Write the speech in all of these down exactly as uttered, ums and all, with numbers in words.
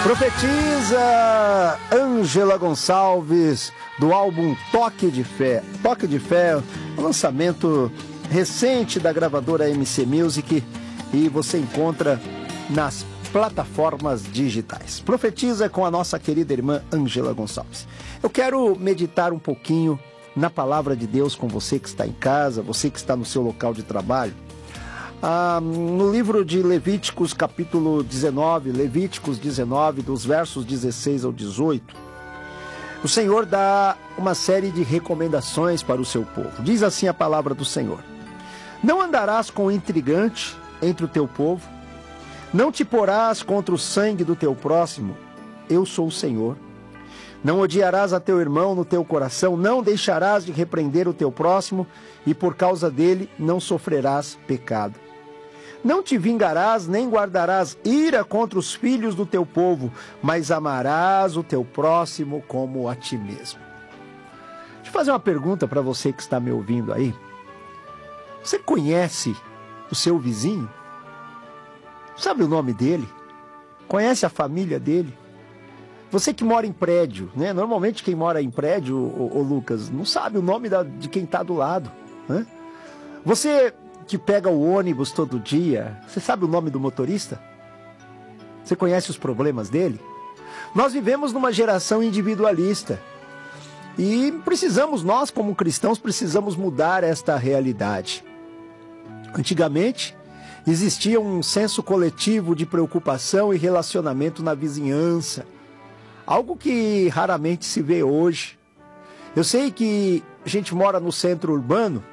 Profetiza Ângela Gonçalves, do álbum Toque de Fé. Toque de Fé, um lançamento recente da gravadora M C Music, e você encontra nas plataformas digitais. Profetiza com a nossa querida irmã Ângela Gonçalves. Eu quero meditar um pouquinho na palavra de Deus com você que está em casa, você que está no seu local de trabalho. Ah, no livro de Levíticos, capítulo dezenove, Levíticos dezenove, dos versos dezesseis ao dezoito, o Senhor dá uma série de recomendações para o seu povo. Diz assim a palavra do Senhor: não andarás com intrigante entre o teu povo, não te porás contra o sangue do teu próximo, eu sou o Senhor. Não odiarás a teu irmão no teu coração, não deixarás de repreender o teu próximo, e por causa dele não sofrerás pecado. Não te vingarás, nem guardarás ira contra os filhos do teu povo, mas amarás o teu próximo como a ti mesmo. Deixa eu fazer uma pergunta para você que está me ouvindo aí. Você conhece o seu vizinho? Sabe o nome dele? Conhece a família dele? Você que mora em prédio, né? Normalmente quem mora em prédio, ô, ô Lucas, não sabe o nome da, de quem está do lado, né? Você que pega o ônibus todo dia, você sabe o nome do motorista? Você conhece os problemas dele? Nós vivemos numa geração individualista e precisamos, nós como cristãos, precisamos mudar esta realidade. Antigamente, existia um senso coletivo de preocupação e relacionamento na vizinhança, algo que raramente se vê hoje. Eu sei que a gente mora no centro urbano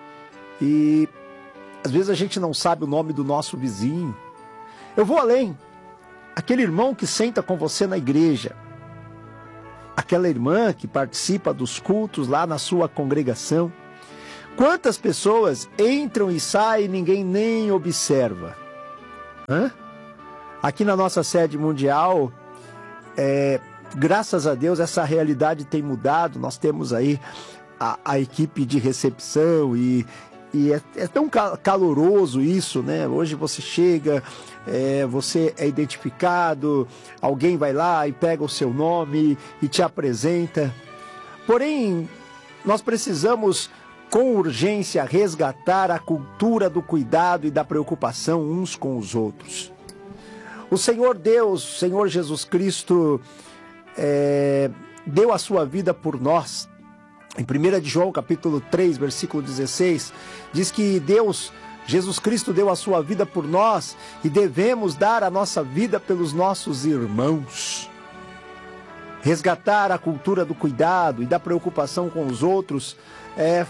e às vezes a gente não sabe o nome do nosso vizinho. Eu vou além. Aquele irmão que senta com você na igreja, aquela irmã que participa dos cultos lá na sua congregação. Quantas pessoas entram e saem e ninguém nem observa? Hã? Aqui na nossa sede mundial, é, graças a Deus, essa realidade tem mudado. Nós temos aí a, a equipe de recepção e, e é, é tão caloroso isso, né? Hoje você chega, é, você é identificado, alguém vai lá e pega o seu nome e te apresenta. Porém, nós precisamos com urgência resgatar a cultura do cuidado e da preocupação uns com os outros. O Senhor Deus, Senhor Jesus Cristo, é, deu a sua vida por nós. Em primeira de João, capítulo três, versículo dezesseis, diz que Deus, Jesus Cristo, deu a sua vida por nós e devemos dar a nossa vida pelos nossos irmãos. Resgatar a cultura do cuidado e da preocupação com os outros é,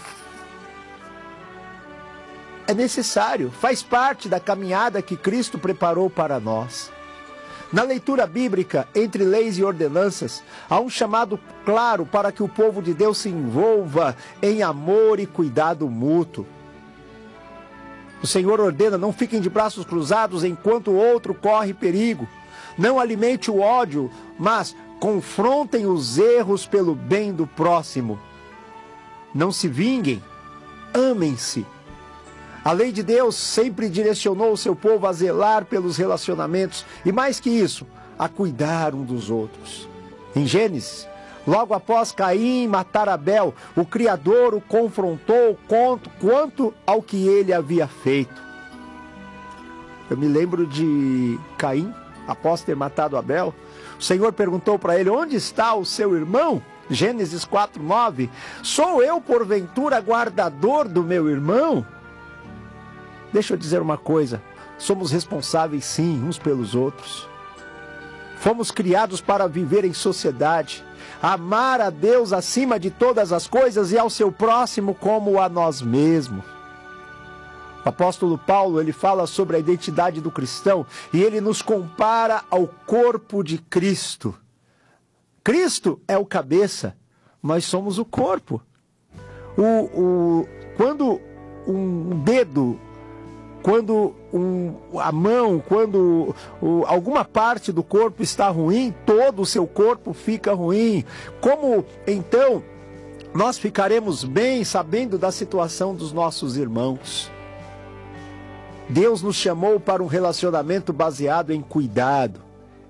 é necessário, faz parte da caminhada que Cristo preparou para nós. Na leitura bíblica, entre leis e ordenanças, há um chamado claro para que o povo de Deus se envolva em amor e cuidado mútuo. O Senhor ordena: não fiquem de braços cruzados enquanto o outro corre perigo. Não alimente o ódio, mas confrontem os erros pelo bem do próximo. Não se vinguem, amem-se. A lei de Deus sempre direcionou o seu povo a zelar pelos relacionamentos e, mais que isso, a cuidar um dos outros. Em Gênesis, logo após Caim matar Abel, o Criador o confrontou quanto, quanto ao que ele havia feito. Eu me lembro de Caim, após ter matado Abel, o Senhor perguntou para ele: onde está o seu irmão? Gênesis quatro, nove. Sou eu, porventura, guardador do meu irmão? Deixa eu dizer uma coisa, somos responsáveis sim, uns pelos outros. Fomos criados para viver em sociedade, amar a Deus acima de todas as coisas e ao seu próximo como a nós mesmos. O apóstolo Paulo, ele fala sobre a identidade do cristão e ele nos compara ao corpo de Cristo. Cristo é o cabeça, nós somos o corpo. O, o, quando um dedo... Quando um, a mão, quando o, alguma parte do corpo está ruim, todo o seu corpo fica ruim. Como então nós ficaremos bem sabendo da situação dos nossos irmãos? Deus nos chamou para um relacionamento baseado em cuidado,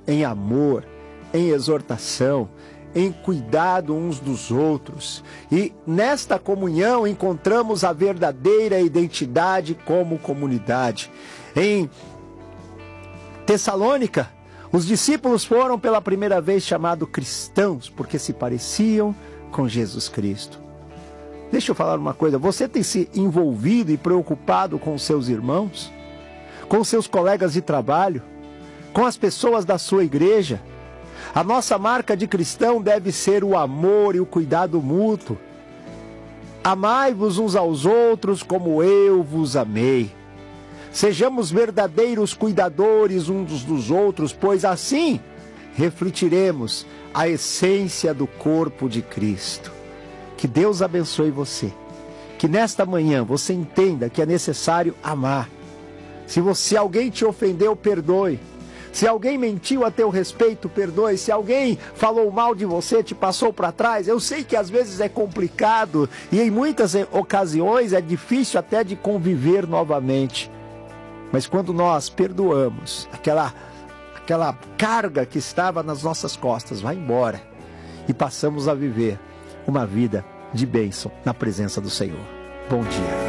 em amor, em exortação, em cuidado uns dos outros. E nesta comunhão encontramos a verdadeira identidade como comunidade. Em Tessalônica, os discípulos foram pela primeira vez chamados cristãos, porque se pareciam com Jesus Cristo. Deixa eu falar uma coisa, você tem se envolvido e preocupado com os seus irmãos? Com os seus colegas de trabalho? Com as pessoas da sua igreja? A nossa marca de cristão deve ser o amor e o cuidado mútuo. Amai-vos uns aos outros como eu vos amei. Sejamos verdadeiros cuidadores uns dos outros, pois assim refletiremos a essência do corpo de Cristo. Que Deus abençoe você. Que nesta manhã você entenda que é necessário amar. Se você, alguém te ofendeu, perdoe. Se alguém mentiu a teu respeito, perdoe. Se alguém falou mal de você, te passou para trás, eu sei que às vezes é complicado e em muitas ocasiões é difícil até de conviver novamente. Mas quando nós perdoamos, aquela, aquela carga que estava nas nossas costas vai embora e passamos a viver uma vida de bênção na presença do Senhor. Bom dia.